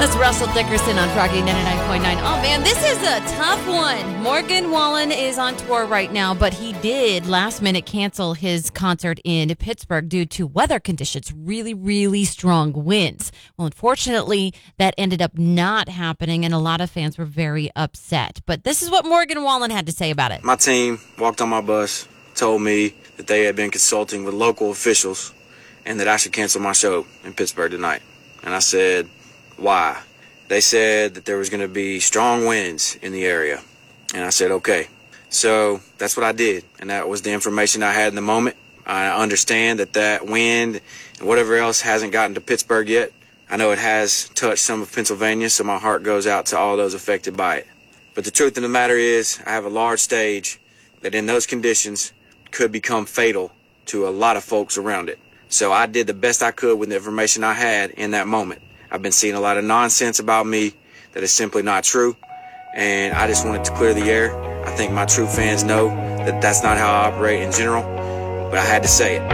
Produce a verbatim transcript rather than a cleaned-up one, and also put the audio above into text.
That's Russell Dickerson on Froggy ninety-nine point nine. Oh, man, this is a tough one. Morgan Wallen is on tour right now, but he did last minute cancel his concert in Pittsburgh due to weather conditions, really, really strong winds. Well, unfortunately, that ended up not happening, and a lot of fans were very upset. But this is what Morgan Wallen had to say about it. My team walked on my bus, told me that they had been consulting with local officials and that I should cancel my show in Pittsburgh tonight. And I said, why? They said that there was going to be strong winds in the area. And I said, okay. So that's what I did. And that was the information I had in the moment. I understand that that wind and whatever else hasn't gotten to Pittsburgh yet. I know it has touched some of Pennsylvania, so my heart goes out to all those affected by it. But the truth of the matter is, I have a large stage that in those conditions could become fatal to a lot of folks around it. So I did the best I could with the information I had in that moment. I've been seeing a lot of nonsense about me that is simply not true, and I just wanted to clear the air. I think my true fans know that that's not how I operate in general, but I had to say it.